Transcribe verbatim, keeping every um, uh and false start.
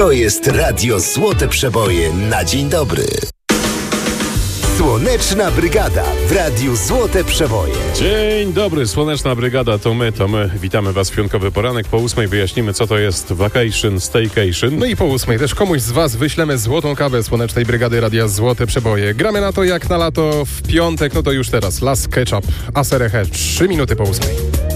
To jest Radio Złote Przeboje na dzień dobry. Słoneczna Brygada w Radiu Złote Przeboje. Dzień dobry, Słoneczna Brygada, to my, to my. Witamy Was w piątkowy poranek. Po ósmej wyjaśnimy, co to jest vacation, staycation. No i po ósmej też komuś z Was wyślemy złotą kawę Słonecznej Brygady Radia Złote Przeboje. Gramy na to jak na lato w piątek, no to już teraz. Las Ketchup, Aserehe, trzy minuty po ósmej.